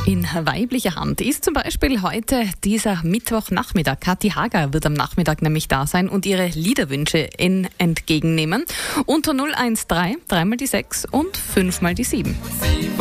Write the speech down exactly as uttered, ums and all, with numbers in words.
In weiblicher Hand ist zum Beispiel heute dieser Mittwochnachmittag. Kathi Hager wird am Nachmittag nämlich da sein und ihre Liederwünsche in entgegennehmen. Unter null eins drei, dreimal die sechs und fünfmal die sieben.